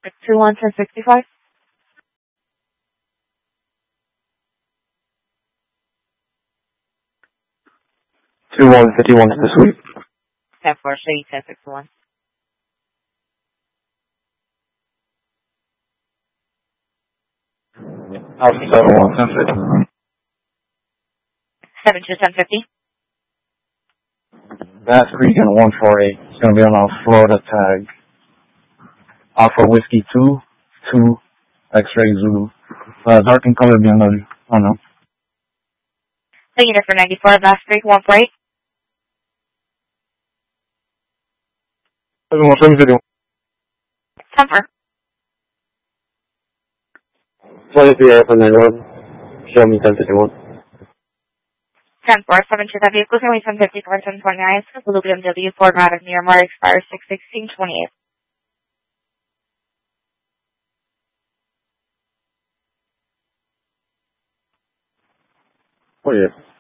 21 to 65. 2151 to the suite. 10-4, Street, 1061. Alpha 71, 1050. 7 to 1050. Bass Creek and 148. It's going to be on a Florida tag. Alpha Whiskey 2, 2, X-Ray Zulu. Dark in color BMW. Oh no. The unit for 94, Bass Creek, 148. 751. 10-4. What is the air from the road? Show me 1051. 10-4, 7 to that vehicle, only 1054, 1029, Blue BMW, Ford Matic, Miramar, expires 6/16/28. Oh yeah.